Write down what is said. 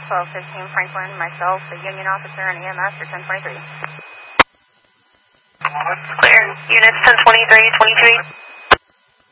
1215 Franklin, myself, the union officer, and EMS for 1023. Clear. Units 1023, 23.